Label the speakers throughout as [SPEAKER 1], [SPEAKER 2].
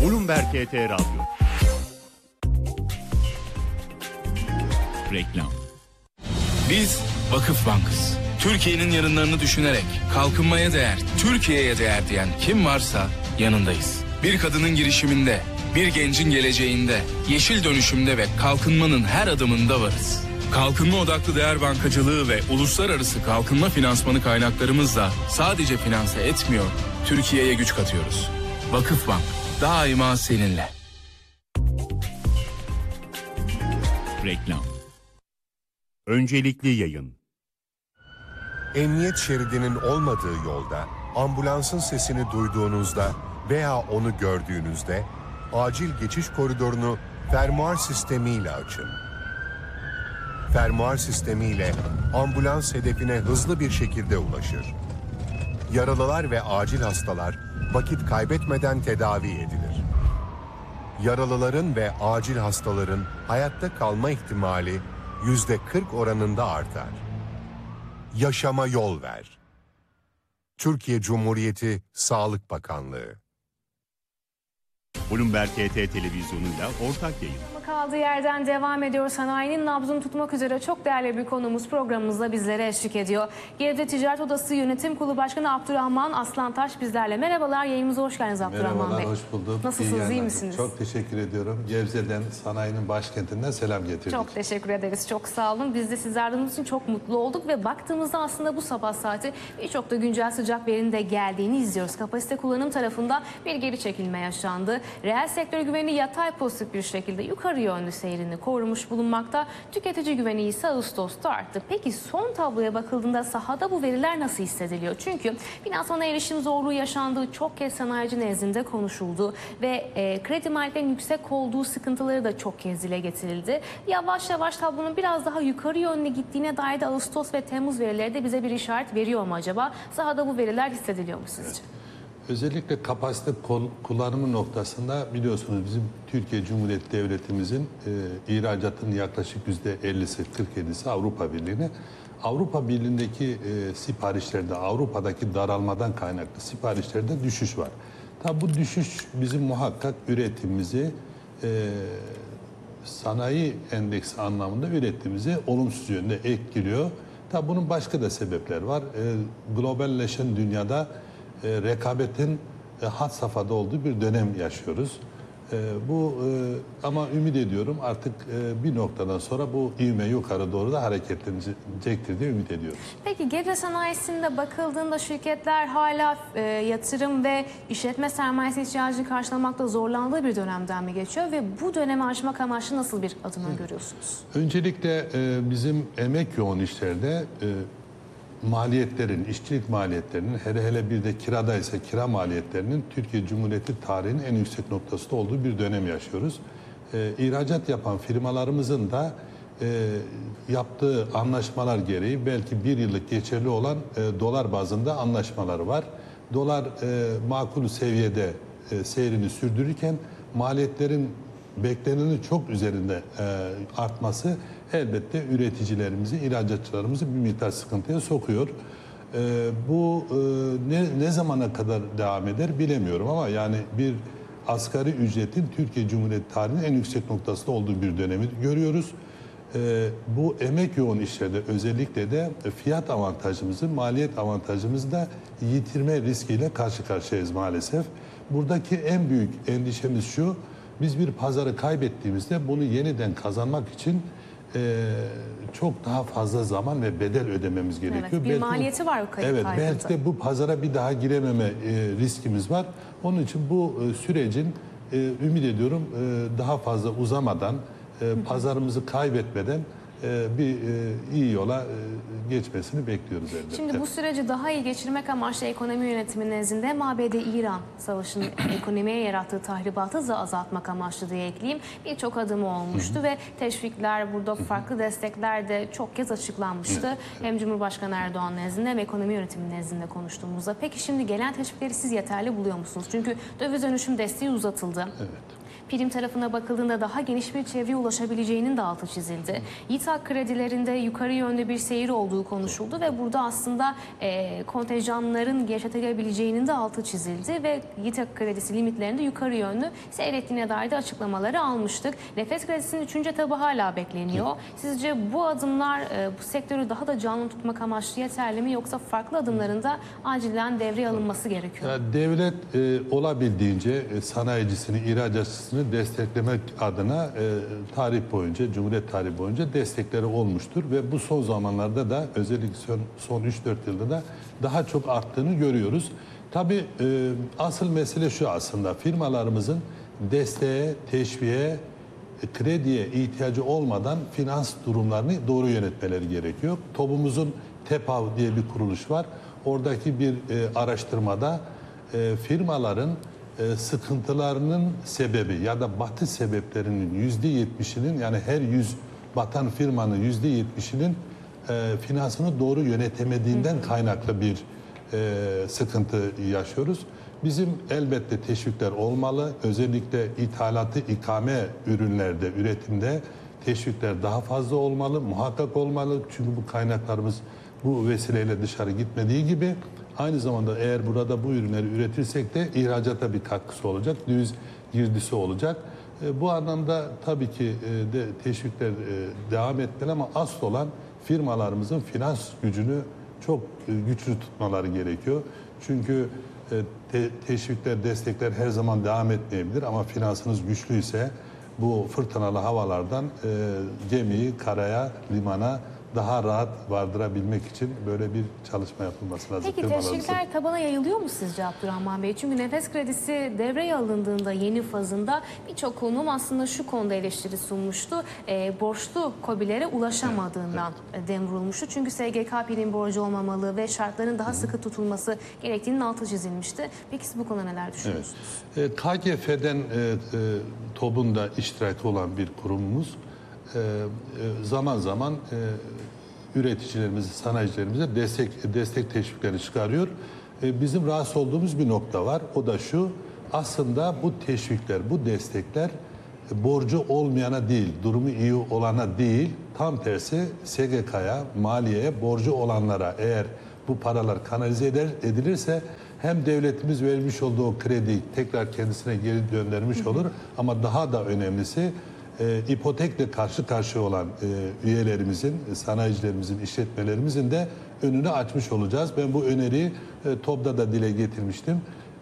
[SPEAKER 1] Bloomberg KT Radyo. Reklam.
[SPEAKER 2] Biz Vakıf Bank'ız. Türkiye'nin yarınlarını düşünerek kalkınmaya değer, Türkiye'ye değer diyen kim varsa yanındayız. Bir kadının girişiminde, bir gencin geleceğinde, yeşil dönüşümde ve kalkınmanın her adımında varız. Kalkınma odaklı değer bankacılığı ve uluslararası kalkınma finansmanı kaynaklarımızla sadece finanse etmiyor, Türkiye'ye güç katıyoruz. Vakıf Bank, daima seninle.
[SPEAKER 1] Reklam. Öncelikli yayın.
[SPEAKER 3] Emniyet şeridinin olmadığı yolda, ambulansın sesini duyduğunuzda veya onu gördüğünüzde acil geçiş koridorunu fermuar sistemiyle açın. Fermuar sistemiyle ambulans hedefine hızlı bir şekilde ulaşır. Yaralılar ve acil hastalar vakit kaybetmeden tedavi edilir. Yaralıların ve acil hastaların hayatta kalma ihtimali %40 oranında artar. Yaşama yol ver. Türkiye Cumhuriyeti Sağlık Bakanlığı.
[SPEAKER 1] Bloomberg KT televizyonuyla ortak yayın.
[SPEAKER 4] Kaldığı yerden devam ediyor. Sanayinin nabzını tutmak üzere çok değerli bir konumuz programımızda bizlere eşlik ediyor. Gebze Ticaret Odası Yönetim Kurulu Başkanı Abdurrahman Aslantaş bizlerle. Merhabalar, yayınımıza hoş geldiniz Abdurrahman Bey.
[SPEAKER 5] Merhabalar, hoş bulduk.
[SPEAKER 4] Nasılsınız, iyi misiniz?
[SPEAKER 5] Çok teşekkür ediyorum. Gebze'den, sanayinin başkentinden selam getirdik.
[SPEAKER 4] Çok teşekkür ederiz, çok sağ olun. Biz de siz aradığınız için çok mutlu olduk ve baktığımızda aslında bu sabah saati birçok da güncel sıcak verinin de geldiğini izliyoruz. Kapasite kullanım tarafında bir geri çekilme yaşandı. Reel sektör güveni yatay pozitif bir şekilde yukarı yönlü seyrini korumuş bulunmakta. Tüketici güveni ise Ağustos'ta arttı. Peki son tabloya bakıldığında sahada bu veriler nasıl hissediliyor? Çünkü finansmana erişim zorluğu yaşandığı çok kez sanayici nezdinde konuşuldu ve kredi maliyetlerinin yüksek olduğu sıkıntıları da çok kez dile getirildi. Yavaş yavaş tablonun biraz daha yukarı yönlü gittiğine dair de Ağustos ve Temmuz verileri de bize bir işaret veriyor mu acaba? Sahada bu veriler hissediliyor mu sizce?
[SPEAKER 5] Evet. Özellikle kapasite kullanımı noktasında biliyorsunuz bizim Türkiye Cumhuriyeti Devletimizin ihracatının yaklaşık %50'si, 47'si Avrupa Birliği'ne. Avrupa Birliği'ndeki siparişlerde, Avrupa'daki daralmadan kaynaklı siparişlerde düşüş var. Tabi bu düşüş bizim muhakkak üretimimizi, sanayi endeksi anlamında üretimimizi olumsuz yönde etkiliyor. Tabi bunun başka da sebepler var. Globalleşen dünyada rekabetin had safhada olduğu bir dönem yaşıyoruz. Ama ümit ediyorum artık bir noktadan sonra bu ivme yukarı doğru da hareketlenecektir diye ümit ediyoruz.
[SPEAKER 4] Peki Gebze sanayisinde bakıldığında şirketler hala yatırım ve işletme sermayesi ihtiyacını karşılamakta zorlandığı bir dönemden mi geçiyor ve bu dönemi aşmak amaçlı nasıl bir adım görüyorsunuz?
[SPEAKER 5] Öncelikle bizim emek yoğun işlerde maliyetlerin, işçilik maliyetlerinin, hele bir de kirada ise kira maliyetlerinin Türkiye Cumhuriyeti tarihinin en yüksek noktasında olduğu bir dönem yaşıyoruz. İhracat yapan firmalarımızın da yaptığı anlaşmalar gereği belki bir yıllık geçerli olan dolar bazında anlaşmaları var. Dolar makul seviyede seyrini sürdürürken maliyetlerin beklenenin çok üzerinde artması elbette üreticilerimizi, ihracatçılarımızı bir miktar sıkıntıya sokuyor. Bu ne zamana kadar devam eder bilemiyorum ama yani bir asgari ücretin Türkiye Cumhuriyeti tarihinin en yüksek noktasında olduğu bir dönemi görüyoruz. Bu emek yoğun işlerde özellikle de fiyat avantajımızı, maliyet avantajımızı da yitirme riskiyle karşı karşıyayız maalesef. Buradaki en büyük endişemiz şu, biz bir pazarı kaybettiğimizde bunu yeniden kazanmak için çok daha fazla zaman ve bedel ödememiz gerekiyor.
[SPEAKER 4] Evet, bir maliyeti var o kayıp kaybında.
[SPEAKER 5] Belki de bu pazara bir daha girememe riskimiz var. Onun için bu sürecin ümit ediyorum daha fazla uzamadan, pazarımızı kaybetmeden bir iyi yola geçmesini bekliyoruz elbette.
[SPEAKER 4] Şimdi bu süreci daha iyi geçirmek amaçlı ekonomi yönetimi nezdinde hem ABD-İran savaşının ekonomiye yarattığı tahribatı da azaltmak amaçlı diye ekleyeyim. Birçok adımı olmuştu ve teşvikler, burada farklı destekler de çok kez açıklanmıştı. Hem Cumhurbaşkanı Erdoğan nezdinde hem ekonomi yönetimi nezdinde konuştuğumuzda. Peki şimdi gelen teşvikleri siz yeterli buluyor musunuz? Çünkü döviz dönüşüm desteği uzatıldı.
[SPEAKER 5] Evet.
[SPEAKER 4] Prim tarafına bakıldığında daha geniş bir çevreye ulaşabileceğinin de altı çizildi. YİTAK kredilerinde yukarı yönlü bir seyir olduğu konuşuldu ve burada aslında kontenjanların gevşetilebileceğinin de altı çizildi ve YİTAK kredisi limitlerinde yukarı yönlü seyrettiğine dair de açıklamaları almıştık. Nefes kredisinin 3. etabı hala bekleniyor. Sizce bu adımlar bu sektörü daha da canlı tutmak amaçlı yeterli mi, yoksa farklı adımların da acilen devreye alınması gerekiyor?
[SPEAKER 5] Ya devlet olabildiğince sanayicisini, ihracatçısını desteklemek adına tarih boyunca, Cumhuriyet tarihi boyunca destekleri olmuştur ve bu son zamanlarda da özellikle son 3-4 yılda da daha çok arttığını görüyoruz. Tabii asıl mesele şu aslında: firmalarımızın desteğe, teşviğe, krediye ihtiyacı olmadan finans durumlarını doğru yönetmeleri gerekiyor. TOB'umuzun TEPAV diye bir kuruluş var. Oradaki bir araştırmada firmaların sıkıntılarının sebebi ya da batış sebeplerinin %70'inin, yani her 100 batan firmanın %70'inin finansını doğru yönetemediğinden kaynaklı bir sıkıntı yaşıyoruz. Bizim elbette teşvikler olmalı. Özellikle ithalatı ikame ürünlerde, üretimde teşvikler daha fazla olmalı, muhakkak olmalı. Çünkü bu kaynaklarımız bu vesileyle dışarı gitmediği gibi aynı zamanda eğer burada bu ürünleri üretirsek de ihracata bir katkısı olacak, döviz girdisi olacak. Bu anlamda tabii ki de teşvikler devam etmeli ama asıl olan firmalarımızın finans gücünü çok güçlü tutmaları gerekiyor. Çünkü teşvikler, destekler her zaman devam etmeyebilir ama finansınız güçlüyse bu fırtınalı havalardan gemiyi karaya, limana daha rahat vardırabilmek için böyle bir çalışma yapılması lazım.
[SPEAKER 4] Peki teşvikler tabana yayılıyor mu sizce Abdurrahman Bey? Çünkü nefes kredisi devreye alındığında yeni fazında birçok konuğum aslında şu konuda eleştiri sunmuştu. Borçlu KOBİ'lere ulaşamadığından dem vurulmuştu. Çünkü SGK prim borcu olmamalı ve şartların daha sıkı tutulması gerektiğinin altı çizilmişti. Peki siz bu konuda neler düşünüyorsunuz?
[SPEAKER 5] Evet. KGF'den TOB'un da iştiraki olan bir kurumumuz. Zaman zaman üreticilerimize, sanayicilerimize destek teşvikleri çıkarıyor. Bizim rahatsız olduğumuz bir nokta var. O da şu: aslında bu teşvikler, bu destekler borcu olmayana değil, durumu iyi olana değil, tam tersi SGK'ya, maliyeye, borcu olanlara eğer bu paralar kanalize edilirse hem devletimiz vermiş olduğu o krediyi tekrar kendisine geri döndürmüş olur ama daha da önemlisi ipotekle karşı karşıya olan üyelerimizin, sanayicilerimizin, işletmelerimizin de önünü açmış olacağız. Ben bu öneriyi TOB'da da dile getirmiştim.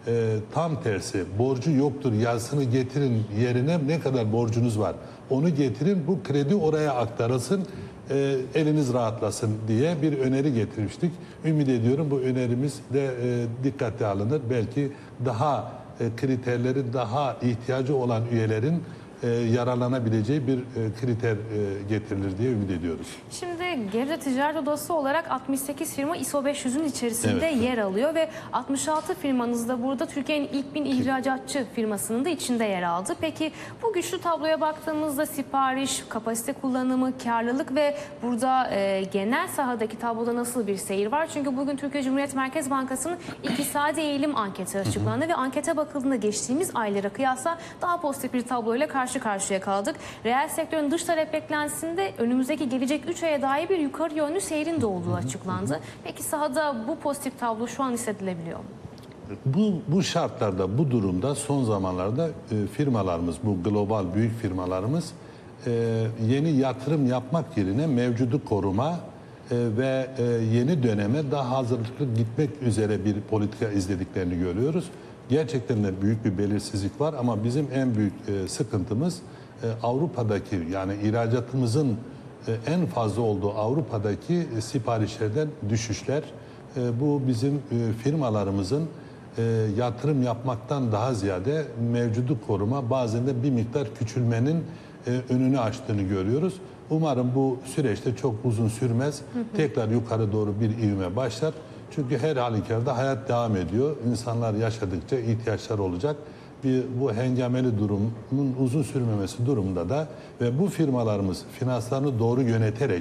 [SPEAKER 5] Tam tersi, borcu yoktur yazısını getirin yerine ne kadar borcunuz var onu getirin, bu kredi oraya aktarılsın, eliniz rahatlasın diye bir öneri getirmiştik. Ümit ediyorum bu önerimiz de dikkate alınır. Belki daha kriterleri, daha ihtiyacı olan üyelerin yararlanabileceği bir kriter getirilir diye ümit ediyoruz.
[SPEAKER 4] Şimdi Gebze Ticaret Odası olarak 68 firma ISO 500'ün içerisinde yer alıyor ve 66 firmanız da burada Türkiye'nin ilk 1000 ihracatçı firmasının da içinde yer aldı. Peki bu güçlü tabloya baktığımızda sipariş, kapasite kullanımı, karlılık ve burada genel sahadaki tabloda nasıl bir seyir var? Çünkü bugün Türkiye Cumhuriyet Merkez Bankası'nın iktisadi eğilim anketi açıklandı ve ankete bakıldığında geçtiğimiz aylara kıyasla daha pozitif bir tabloyla karşı karşıya kaldık. Reel sektörün dış talep beklentisinde önümüzdeki gelecek 3 aya dair bir yukarı yönlü seyrin de olduğu açıklandı. Peki sahada bu pozitif tablo şu an hissedilebiliyor mu?
[SPEAKER 5] Bu şartlarda, bu durumda son zamanlarda firmalarımız, bu global büyük firmalarımız yeni yatırım yapmak yerine mevcudu koruma ve yeni döneme daha hazırlıklı gitmek üzere bir politika izlediklerini görüyoruz. Gerçekten de büyük bir belirsizlik var ama bizim en büyük sıkıntımız Avrupa'daki, yani ihracatımızın en fazla olduğu Avrupa'daki siparişlerden düşüşler. Bu bizim firmalarımızın yatırım yapmaktan daha ziyade mevcudu koruma, bazen de bir miktar küçülmenin önünü açtığını görüyoruz. Umarım bu süreçte çok uzun sürmez. Tekrar yukarı doğru bir ivme başlar. Çünkü her halükarda hayat devam ediyor. İnsanlar yaşadıkça ihtiyaçlar olacak. Bu hengameli durumun uzun sürmemesi durumunda da ve bu firmalarımız finanslarını doğru yöneterek,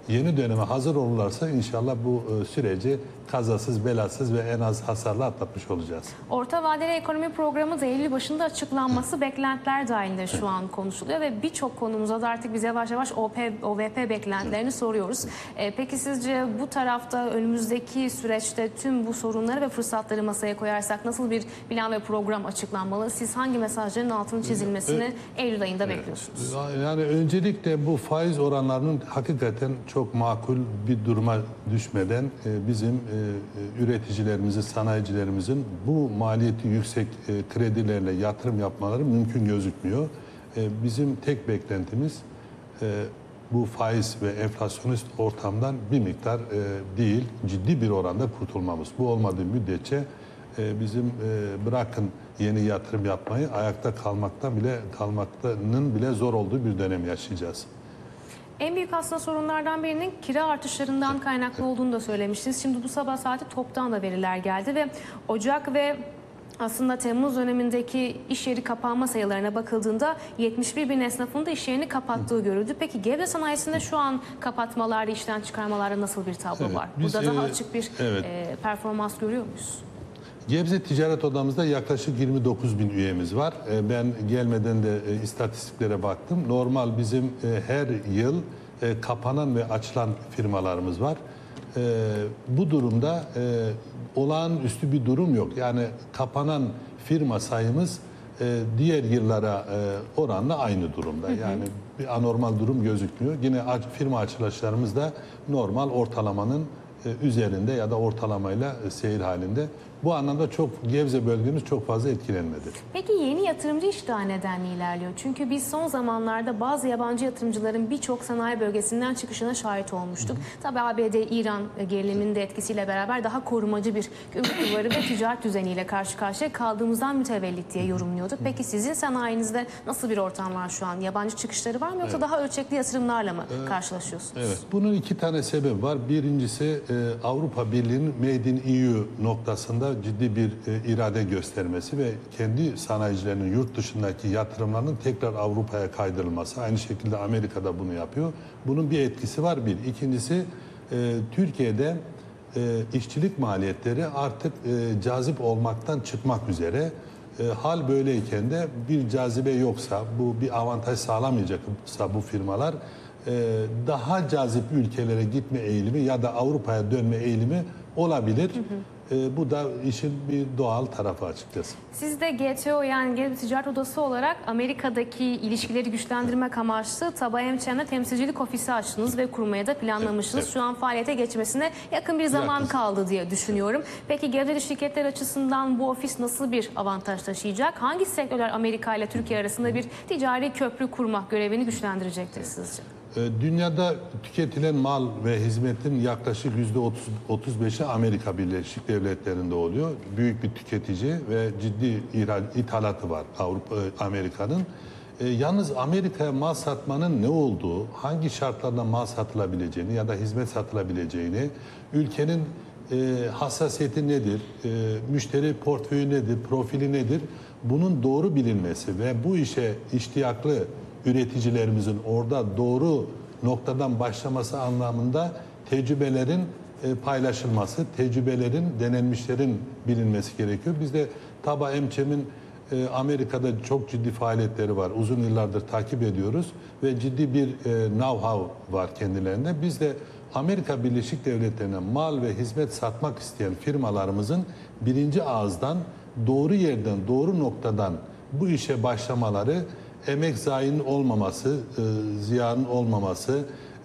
[SPEAKER 5] yeni döneme hazır olurlarsa inşallah bu süreci kazasız belasız ve en az hasarla atlatmış olacağız.
[SPEAKER 4] Orta vadeli ekonomi programı da Eylül başında açıklanması beklentiler dahilinde şu an konuşuluyor ve birçok konumuza da artık biz yavaş yavaş OVP beklentilerini soruyoruz. Peki sizce bu tarafta önümüzdeki süreçte tüm bu sorunları ve fırsatları masaya koyarsak nasıl bir plan ve program açıklanmalı? Siz hangi mesajların altının çizilmesini Eylül ayında bekliyorsunuz?
[SPEAKER 5] Yani öncelikle bu faiz oranlarının hakikaten çok makul bir duruma düşmeden bizim üreticilerimizin, sanayicilerimizin bu maliyeti yüksek kredilerle yatırım yapmaları mümkün gözükmüyor. Bizim tek beklentimiz bu faiz ve enflasyonist ortamdan bir miktar değil, ciddi bir oranda kurtulmamız. Bu olmadığı müddetçe bizim bırakın yeni yatırım yapmayı, ayakta kalmaktanın bile zor olduğu bir dönem yaşayacağız.
[SPEAKER 4] En büyük aslında sorunlardan birinin kira artışlarından kaynaklı olduğunu da söylemiştiniz. Şimdi bu sabah saati TOP'tan da veriler geldi ve Ocak ve aslında Temmuz dönemindeki iş yeri kapanma sayılarına bakıldığında 71 bin esnafın da iş yerini kapattığı görüldü. Peki Gebze sanayisinde şu an kapatmalarda, işten çıkarmalarda nasıl bir tablo var?
[SPEAKER 5] Biz,
[SPEAKER 4] Burada daha açık bir performans görüyor muyuz?
[SPEAKER 5] Gebze Ticaret Odamızda yaklaşık 29 bin üyemiz var. Ben gelmeden de istatistiklere baktım. Normal bizim her yıl kapanan ve açılan firmalarımız var. Bu durumda olağanüstü bir durum yok. Yani kapanan firma sayımız diğer yıllara oranla aynı durumda. Yani bir anormal durum gözükmüyor. Yine firma açılışlarımız da normal ortalamanın üzerinde ya da ortalamayla seyir halinde. Bu anlamda Gebze bölgemiz çok fazla etkilenmedi.
[SPEAKER 4] Peki yeni yatırımcı iştahı neden ilerliyor? Çünkü biz son zamanlarda bazı yabancı yatırımcıların birçok sanayi bölgesinden çıkışına şahit olmuştuk. Tabii ABD-İran geriliminin de etkisiyle beraber daha korumacı bir gümrük duvarı ve ticaret düzeniyle karşı karşıya kaldığımızdan mütevellit diye yorumluyorduk. Peki sizin sanayinizde nasıl bir ortam var şu an? Yabancı çıkışları var mı yoksa daha ölçekli yatırımlarla mı karşılaşıyorsunuz?
[SPEAKER 5] Evet. Bunun iki tane sebebi var. Birincisi Avrupa Birliği'nin Made in EU noktasında ciddi bir irade göstermesi ve kendi sanayicilerinin yurt dışındaki yatırımlarının tekrar Avrupa'ya kaydırılması. Aynı şekilde Amerika'da bunu yapıyor. Bunun bir etkisi var bir. İkincisi Türkiye'de işçilik maliyetleri artık cazip olmaktan çıkmak üzere. Hal böyleyken de bir cazibe yoksa, bu bir avantaj sağlamayacaksa bu firmalar daha cazip ülkelere gitme eğilimi ya da Avrupa'ya dönme eğilimi olabilir. Bu da işin bir doğal tarafı açıkçası.
[SPEAKER 4] Siz de GTO yani Gebze Ticaret Odası olarak Amerika'daki ilişkileri güçlendirmek amaçlı Taba Emçen'de temsilcilik ofisi açtınız ve kurmaya da planlamışsınız.
[SPEAKER 5] Evet.
[SPEAKER 4] Şu an faaliyete geçmesine yakın bir zaman kaldı diye düşünüyorum. Peki Gebze'li şirketler açısından bu ofis nasıl bir avantaj taşıyacak? Hangi sektörler Amerika ile Türkiye arasında bir ticari köprü kurmak görevini güçlendirecektir sizce?
[SPEAKER 5] Dünyada tüketilen mal ve hizmetin yaklaşık %35'i Amerika Birleşik Devletleri'nde oluyor. Büyük bir tüketici ve ciddi ithalatı var Amerika'nın. Yalnız Amerika'ya mal satmanın ne olduğu, hangi şartlarda mal satılabileceğini ya da hizmet satılabileceğini, ülkenin hassasiyeti nedir, müşteri portföyü nedir, profili nedir, bunun doğru bilinmesi ve bu işe iştiyaklı üreticilerimizin orada doğru noktadan başlaması anlamında tecrübelerin paylaşılması, tecrübelerin, denenmişlerin bilinmesi gerekiyor. Biz de Taba Emçem'in Amerika'da çok ciddi faaliyetleri var. Uzun yıllardır takip ediyoruz ve ciddi bir know-how var kendilerinde. Biz de Amerika Birleşik Devletleri'ne mal ve hizmet satmak isteyen firmalarımızın birinci ağızdan, doğru yerden, doğru noktadan bu işe başlamaları, emek zayiinin olmaması, ziyanın olmaması,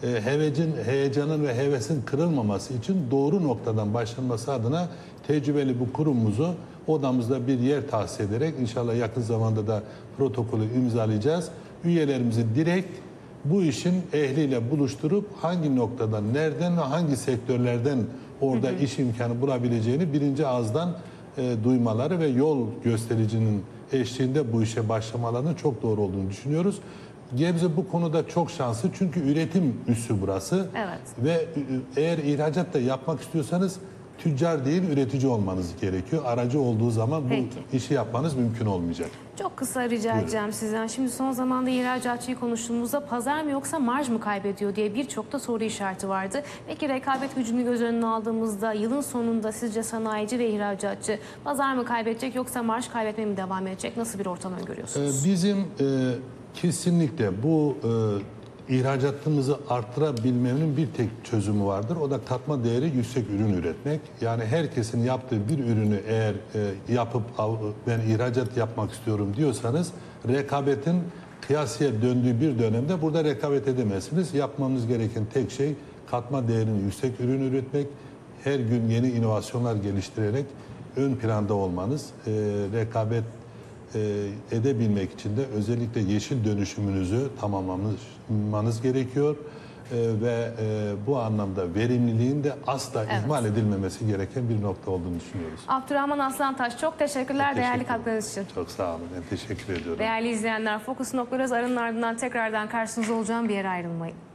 [SPEAKER 5] heyecanın ve hevesin kırılmaması için doğru noktadan başlanması adına tecrübeli bu kurumumuzu odamızda bir yer tahsis ederek inşallah yakın zamanda da protokolü imzalayacağız. Üyelerimizi direkt bu işin ehliyle buluşturup hangi noktadan, nereden ve hangi sektörlerden orada iş imkanı bulabileceğini birinci ağızdan duymaları ve yol göstericinin eşliğinde bu işe başlamalarının çok doğru olduğunu düşünüyoruz. Gebze bu konuda çok şanslı çünkü üretim üssü burası.
[SPEAKER 4] Evet.
[SPEAKER 5] Ve eğer ihracat da yapmak istiyorsanız tüccar değil, üretici olmanız gerekiyor. Aracı olduğu zaman bu
[SPEAKER 4] Peki.
[SPEAKER 5] işi yapmanız mümkün olmayacak.
[SPEAKER 4] Çok kısa rica edeceğim sizden. Şimdi son zamanda ihracatçıyı konuştuğumuzda pazar mı yoksa marj mı kaybediyor diye birçok da soru işareti vardı. Peki rekabet gücünü göz önüne aldığımızda yılın sonunda sizce sanayici ve ihracatçı pazar mı kaybedecek yoksa marj kaybetmeye mi devam edecek? Nasıl bir ortam öngörüyorsunuz?
[SPEAKER 5] Bizim kesinlikle bu ihracatımızı arttırabilmenin bir tek çözümü vardır. O da katma değeri yüksek ürün üretmek. Yani herkesin yaptığı bir ürünü eğer yapıp ben ihracat yapmak istiyorum diyorsanız rekabetin kıyasıya döndüğü bir dönemde burada rekabet edemezsiniz. Yapmanız gereken tek şey katma değerini yüksek ürün üretmek. Her gün yeni inovasyonlar geliştirerek ön planda olmanız, rekabet edebilmek için de özellikle yeşil dönüşümünüzü tamamlamanız gerekiyor. Ve bu anlamda verimliliğin de asla ihmal edilmemesi gereken bir nokta olduğunu düşünüyoruz.
[SPEAKER 4] Abdurrahman Aslantaş çok teşekkürler değerli katkılarınız için.
[SPEAKER 5] Çok sağ olun. Ben teşekkür ediyorum.
[SPEAKER 4] Değerli izleyenler, Fokus.Öz arının ardından tekrardan karşınızda olacağım, bir yere ayrılmayın.